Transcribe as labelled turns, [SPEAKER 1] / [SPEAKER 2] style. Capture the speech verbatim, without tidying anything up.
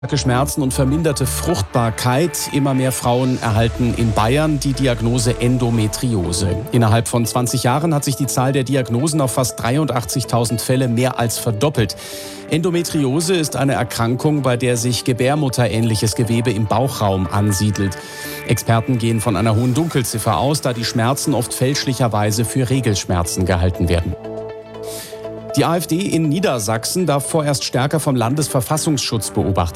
[SPEAKER 1] Starke Schmerzen und verminderte Fruchtbarkeit. Immer mehr Frauen erhalten in Bayern die Diagnose Endometriose. Innerhalb von zwanzig Jahren hat sich die Zahl der Diagnosen auf fast dreiundachtzigtausend Fälle mehr als verdoppelt. Endometriose ist eine Erkrankung, bei der sich gebärmutterähnliches Gewebe im Bauchraum ansiedelt. Experten gehen von einer hohen Dunkelziffer aus, da die Schmerzen oft fälschlicherweise für Regelschmerzen gehalten werden. Die AfD in Niedersachsen darf vorerst stärker vom Landesverfassungsschutz beobachtet